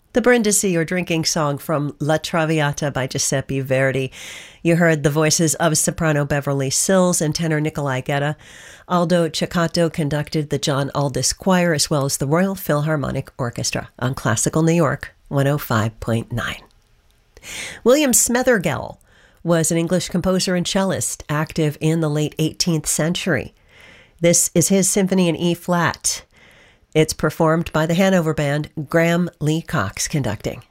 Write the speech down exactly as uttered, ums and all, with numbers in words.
The Brindisi, or drinking song from La Traviata by Giuseppe Verdi. You heard the voices of soprano Beverly Sills and tenor Nikolai Gedda. Aldo Ceccato conducted the John Aldous Choir as well as the Royal Philharmonic Orchestra on Classical New York one oh five point nine. William Smethurgell was an English composer and cellist active in the late eighteenth century. This is his Symphony in E-flat. It's performed by the Hanover Band, Graham Lee Cox conducting.